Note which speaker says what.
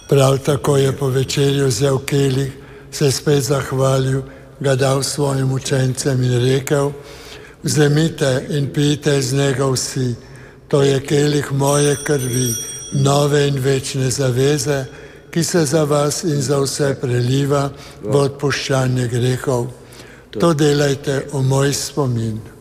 Speaker 1: Prav tako je po večerji vzel kelih, se spet zahvalil, ga dal svojim učencem in rekel: vzemite in pijte iz njega vsi, to je kelih moje krvi, nove in večne zaveze, ki se za vas in za vse preliva v odpuščanje grehov. To delajte v moj spomin.